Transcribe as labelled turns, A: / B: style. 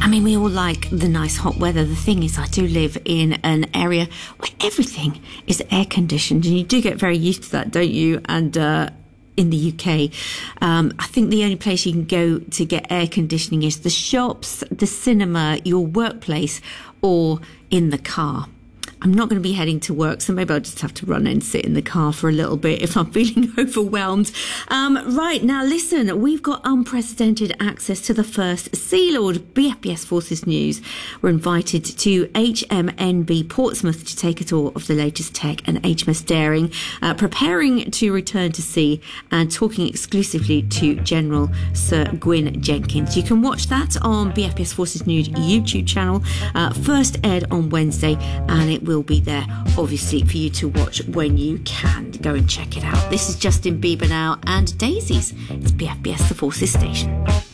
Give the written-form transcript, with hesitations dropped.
A: I mean, we all like the nice hot weather. The thing is, I do live in an area where everything is air conditioned, and you do get very used to that, don't you? And in the UK, I think the only place you can go to get air conditioning is the shops, the cinema, your workplace, or in the car. I'm not going to be heading to work, so maybe I'll just have to run and sit in the car for a little bit if I'm feeling overwhelmed. Right, now listen, we've got unprecedented access to the first Sea Lord. BFBS Forces News were invited to HMNB Portsmouth to take a tour of the latest tech, and HMS Daring preparing to return to sea and talking exclusively to General Sir Gwyn Jenkins. You can watch that on BFBS Forces News YouTube channel. First aired on Wednesday, and it will be there, obviously, for you to watch when you can. Go and check it out. This is Justin Bieber now and Daisies. It's BFBS, the Forces Station.